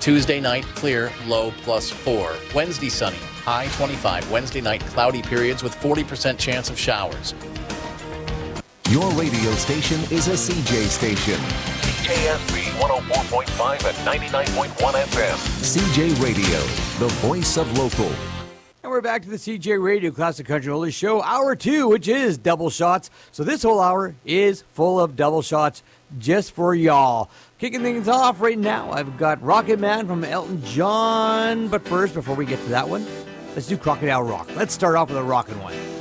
Tuesday night, clear, low +4. Wednesday, sunny, high 25. Wednesday night, cloudy periods with 40% chance of showers. Your radio station is a CJ station. CJSB 104.5 and 99.1 FM. CJ Radio, the voice of local. And we're back to the CJ Radio Classic Country Oldies Show, Hour 2, which is double shots. So this whole hour is full of double shots just for y'all. Kicking things off right now, I've got Rocket Man from Elton John. But first, before we get to that one, let's do Crocodile Rock. Let's start off with a rockin' one.